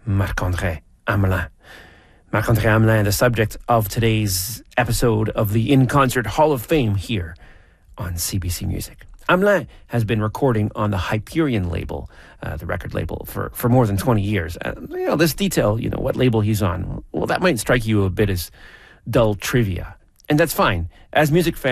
Marc-André Hamelin. Marc-André Hamelin, the subject of today's episode of the In Concert Hall of Fame here on CBC Music. Hamelin has been recording on the Hyperion label, the record label, for more than 20 years. This detail, what label he's on, well, that might strike you a bit as dull trivia. And that's fine. As music fans,